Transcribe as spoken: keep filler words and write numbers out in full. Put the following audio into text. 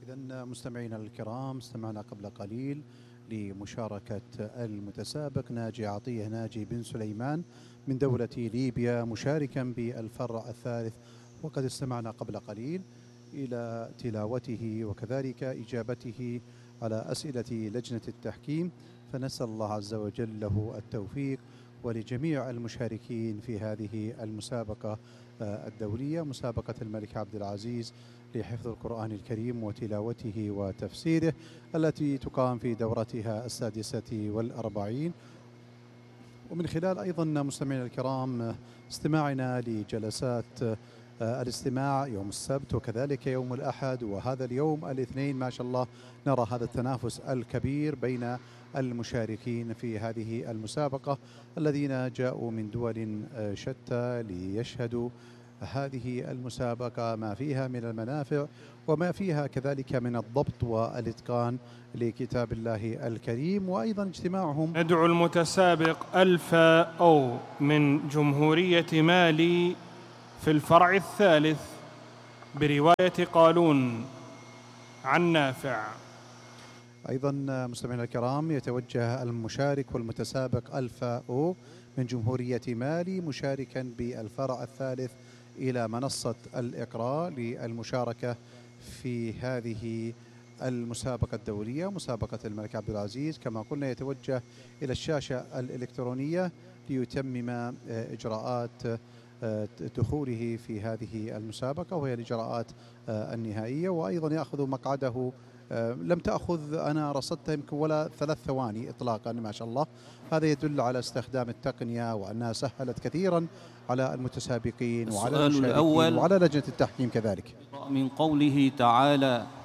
إذن مستمعينا الكرام، استمعنا قبل قليل لمشاركة المتسابق ناجي عطية ناجي بن سليمان من دولة ليبيا مشاركا بالفرع الثالث، وقد استمعنا قبل قليل إلى تلاوته وكذلك إجابته على أسئلة لجنة التحكيم. فنسأل الله عز وجل له التوفيق ولجميع المشاركين في هذه المسابقة الدولية، مسابقة الملك عبد العزيز لحفظ القرآن الكريم وتلاوته وتفسيره، التي تقام في دورتها السادسة والأربعين. ومن خلال أيضا مستمعينا الكرام استماعنا لجلسات الاستماع يوم السبت وكذلك يوم الأحد وهذا اليوم الاثنين، ما شاء الله نرى هذا التنافس الكبير بين المشاركين في هذه المسابقة الذين جاءوا من دول شتى ليشهدوا هذه المسابقة، ما فيها من المنافع وما فيها كذلك من الضبط والإتقان لكتاب الله الكريم. وأيضا اجتماعهم ندعو المتسابق ألفا أو من جمهورية مالي في الفرع الثالث برواية قالون عن نافع. أيضا مستمعينا الكرام يتوجه المشارك والمتسابق ألفا أو من جمهورية مالي مشاركا بالفرع الثالث إلى منصة الإقراء للمشاركة في هذه المسابقة الدولية مسابقة الملك عبد العزيز. كما قلنا يتوجه إلى الشاشة الإلكترونية ليتمم إجراءات دخوله في هذه المسابقة وهي الإجراءات النهائية، وأيضا يأخذ مقعده. لم تأخذ أنا رصدتها يمكن ولا ثلاث ثواني إطلاقا، ما شاء الله. هذا يدل على استخدام التقنية وأنها سهلت كثيرا على المتسابقين وعلى المشاركين وعلى لجنة التحكيم كذلك. من قوله تعالى